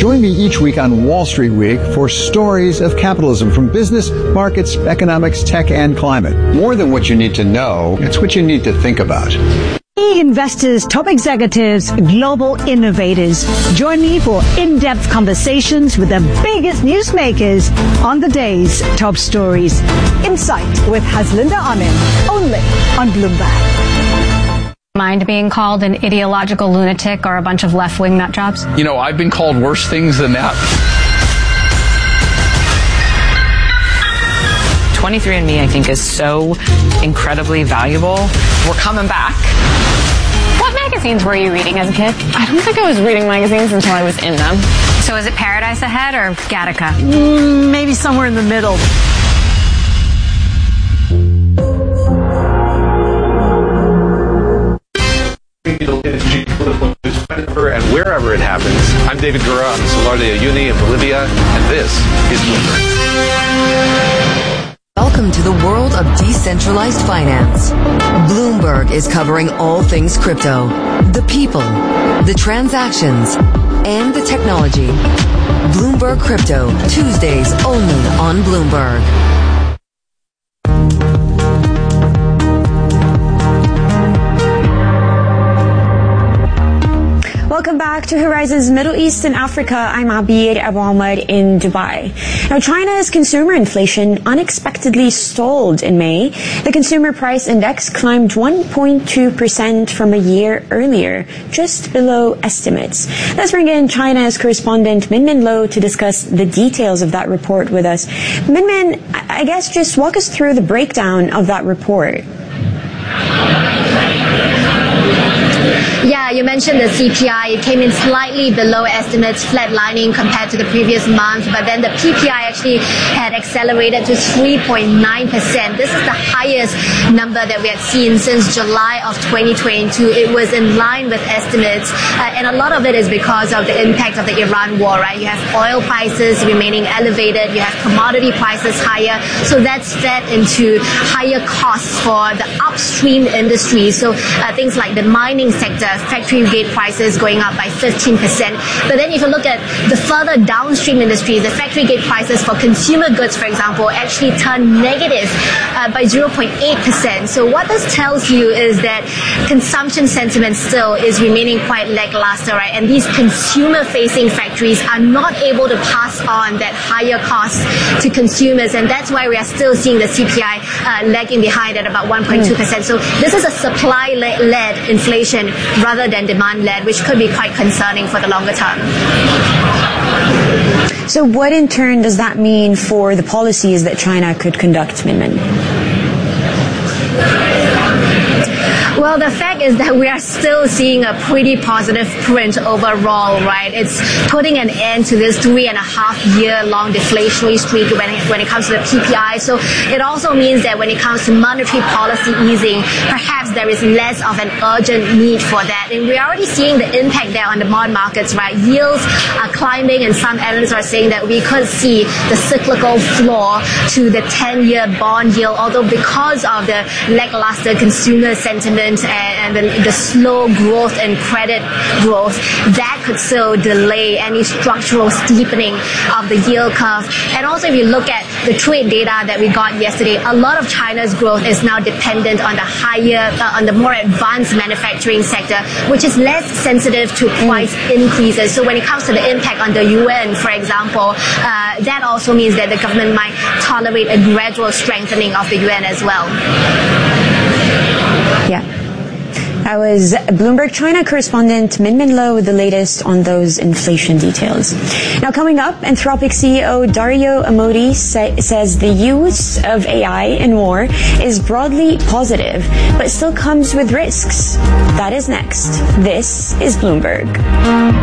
Join me each week on Wall Street Week for stories of capitalism from business, markets, economics, tech, and climate. More than what you need to know, it's what you need to think about. Investors, top executives, global innovators. Join me for in-depth conversations with the biggest newsmakers on the day's top stories. Insight with Haslinda Amin, only on Bloomberg. Mind being called an ideological lunatic or a bunch of left-wing nutjobs? You know, I've been called worse things than that. 23andMe, I think, is so incredibly valuable. We're coming back. What magazines were you reading as a kid? I don't think I was reading magazines until I was in them. So is it Paradise Ahead or Gattaca? Maybe somewhere in the middle. And wherever it happens, I'm David Gura on the Salar de Uyuni in Bolivia, and this is Bloomberg. Welcome to the world of decentralized finance. Bloomberg is covering all things crypto, the people, the transactions, and the technology. Bloomberg Crypto, Tuesdays only on Bloomberg. Welcome back to Horizons Middle East and Africa. I'm Abir Abu Ahmed in Dubai. Now, China's consumer inflation unexpectedly stalled in May. The consumer price index climbed 1.2% from a year earlier, just below estimates. Let's bring in China's correspondent Minmin Lo to discuss the details of that report with us. Minmin, I guess just walk us through the breakdown of that report. Yeah, you mentioned the CPI. It came in slightly below estimates, flatlining compared to the previous month. But then the PPI actually had accelerated to 3.9%. This is the highest number that we had seen since July of 2022. It was in line with estimates. And a lot of it is because of the impact of the Iran war, right? You have oil prices remaining elevated. You have commodity prices higher. So that's fed into higher costs for the upstream industry. So things like the mining sector, factory gate prices going up by 15%. But then if you look at the further downstream industries, the factory gate prices for consumer goods, for example, actually turned negative by 0.8%. So what this tells you is that consumption sentiment still is remaining quite lackluster, right? And these consumer-facing factories are not able to pass on that higher cost to consumers. And that's why we are still seeing the CPI lagging behind at about 1.2%. So this is a supply-led inflation rather than demand-led, which could be quite concerning for the longer term. So what in turn does that mean for the policies that China could conduct, Minmin? Well, the fact is that we are still seeing a pretty positive print overall, right? It's putting an end to this 3.5-year-long deflationary streak when it comes to the PPI. So it also means that when it comes to monetary policy easing, perhaps there is less of an urgent need for that. And we're already seeing the impact there on the bond markets, right? Yields are climbing, and some analysts are saying that we could see the cyclical floor to the 10-year bond yield, although because of the lackluster consumer sentiment and the slow growth and credit growth, that could still delay any structural steepening of the yield curve. And also, if you look at the trade data that we got yesterday, a lot of China's growth is now dependent on on the more advanced manufacturing sector, which is less sensitive to price increases. So when it comes to the impact on the yuan, for example, that also means that the government might tolerate a gradual strengthening of the yuan as well. Yeah. That was Bloomberg China correspondent Minmin Lo with the latest on those inflation details. Now coming up, Anthropic CEO Dario Amodei says the use of AI in war is broadly positive, but still comes with risks. That is next. This is Bloomberg.